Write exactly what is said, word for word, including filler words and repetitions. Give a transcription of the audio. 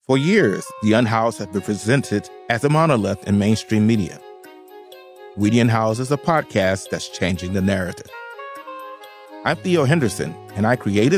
For years, the Unhoused have been presented as a monolith in mainstream media. We the Unhoused is a podcast that's changing the narrative. I'm Theo Henderson, and I created